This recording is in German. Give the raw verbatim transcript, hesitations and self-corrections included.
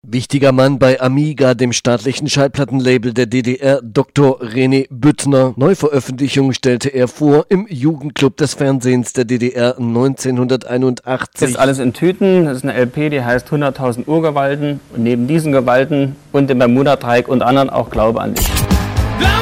Wichtiger Mann bei Amiga, dem staatlichen Schallplattenlabel der D D R, Doktor René Büttner. Neuveröffentlichung stellte er vor im Jugendclub des Fernsehens der D D R neunzehnhunderteinundachtzig. Das ist alles in Tüten, das ist eine L P, die heißt hunderttausend Urgewalten. Und neben diesen Gewalten und dem Bermuda-Dreieck und anderen auch Glaube an dich.